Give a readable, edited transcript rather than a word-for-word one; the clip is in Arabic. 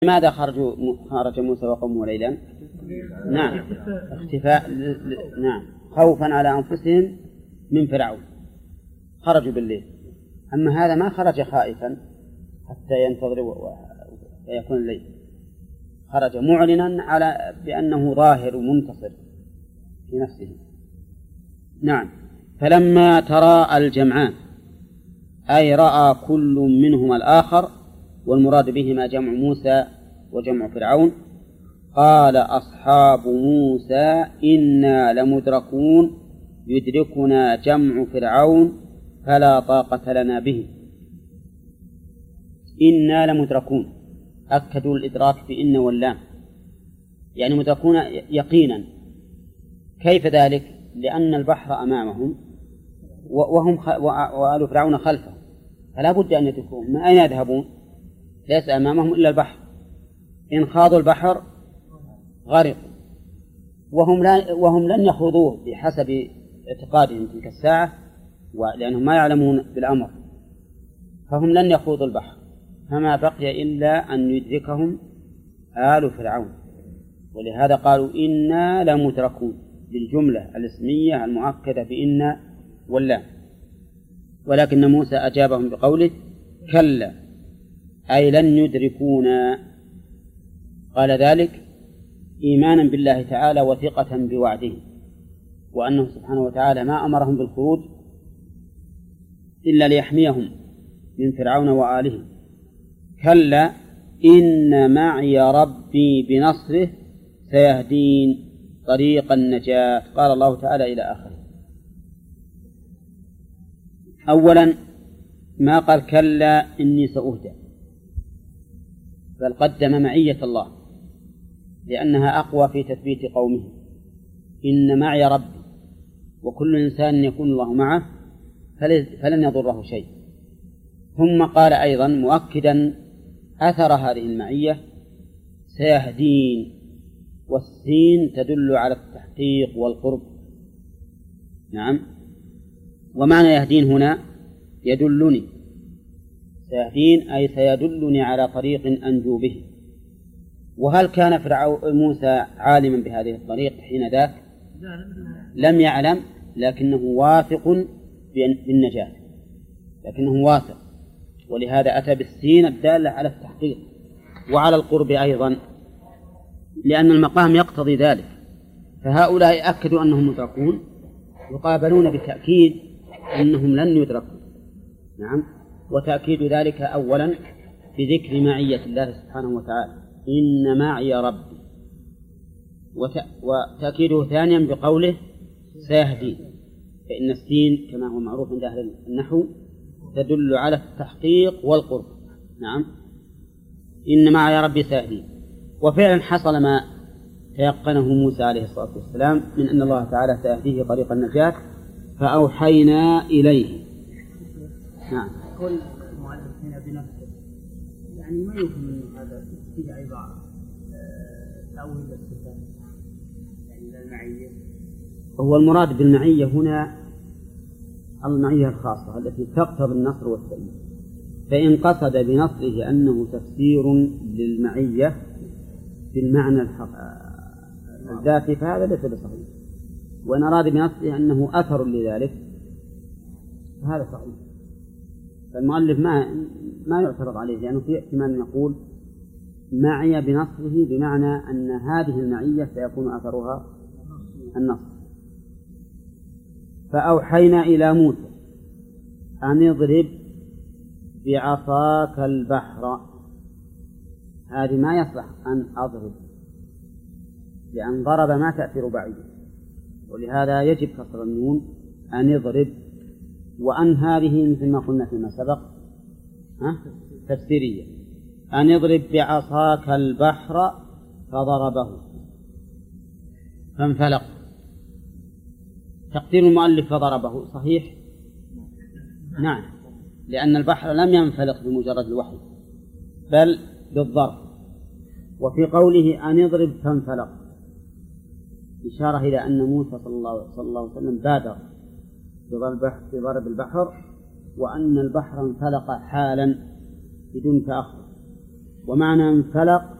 لماذا خرج موسى وقومه ليلا؟ نعم، اختفاء، نعم، خوفا على أنفسهم من فرعون، خرجوا بالليل. أما هذا ما خرج خائفا حتى ينتظر ويكون الليل، خرج معلنا على بأنه ظاهر منتصر في نفسه. نعم. فلما تراءى الجمعان، أي رأى كل منهما الآخر، والمراد بهما جمع موسى وجمع فرعون، قال أصحاب موسى إنا لمدركون يدركنا جمع فرعون فلا طاقة لنا به. إنا لمدركون، أكدوا الإدراك في إن واللام، يعني مدركون يقينا. كيف ذلك؟ لأن البحر أمامهم وهم وآل فرعون خلفهم، فلا بد أن يدركوهم. من أين يذهبون؟ ليس أمامهم إلا البحر، إن خاضوا البحر غرقوا، وهم لن يخوضوه بحسب اعتقادهم تلك الساعة، لأنهم ما يعلمون بالأمر، فهم لن يخوضوا البحر، فما بقي إلا أن يدركهم آل فرعون. ولهذا قالوا إنا لمدركون بالجملة الاسمية المؤكدة بإن واللام. ولكن موسى أجابهم بقوله كلا، أي لن يدركونا. قال ذلك إيمانا بالله تعالى وثقة بوعده، وأنه سبحانه وتعالى ما أمرهم بالخروج إلا ليحميهم من فرعون وآله. كلا إن معي ربي بنصره سيهدين طريق النجاة. قال الله تعالى إلى آخره. أولا ما قال كلا إني سأهدى، بل قدم معية الله لأنها أقوى في تثبيت قومه. إن معي ربي، وكل إنسان يكون الله معه فلن يضره شيء. ثم قال أيضا مؤكدا أثر هذه المعية سيهدين، والسين تدل على التحقيق والقرب. نعم. ومعنى يهدين هنا يدلني، سيهدين أي سيدلني على طريق أنجو به. وهل كان موسى عالما بهذه الطريق حين ذاك؟ لم يعلم، لكنه واثق بالنجاة، لكنه واثق، ولهذا أتى بالسين الدالة على التحقيق وعلى القرب أيضا، لأن المقام يقتضي ذلك. فهؤلاء أكدوا أنهم مدركون، يقابلون بتأكيد أنهم لن يدركوا. نعم. وتأكيد ذلك أولا بذكر معية الله سبحانه وتعالى إن معي ربي، وتأكيده ثانيا بقوله سيهدين، فإن السين كما هو معروف عند أهل النحو تدل على التحقيق والقرب. نعم. إن معي ربي سيهدين. وفعلا حصل ما تيقنه موسى عليه الصلاة والسلام من أن الله تعالى سيهديه طريق النجاة، فأوحينا إليه. نعم. كل المؤلف هنا بنفسه، يعني ما يمكن من هذا في عبارة تأويل الصفات، يعني المعية. هو المراد بالمعية هنا المعية الخاصة التي تقتضي النصر والتأييد. فإن قصد بنصره أنه تفسير للمعية بالمعنى الذاتي فهذا ليس بصحيح، وإن أراد بنصره أنه أثر لذلك فهذا صحيح. فالمؤلف ما يعترض عليه، لأنه في احتمال نقول معي بنصره بمعنى أن هذه المعية سيكون أثرها النصر. فأوحينا إلى موسى أن اضرب بعصاك البحر. هذه ما يصلح أن أضرب، لأن ضرب ما تأتي رباعية، ولهذا يجب كسر النون أن اضرب. وأن هذه مثل ما قلنا فيما سبق تفسيرية. أن اضرب بعصاك البحر فضربه فانفلق. تقدير المؤلف فضربه صحيح؟ نعم، لأن البحر لم ينفلق بمجرد الوحي بل بالضرب. وفي قوله أن اضرب فانفلق إشارة إلى أن موسى صلى الله عليه وسلم بادر بضرب البحر، وأن البحر انفلق حالا بدون تأخر. ومعنى انفلق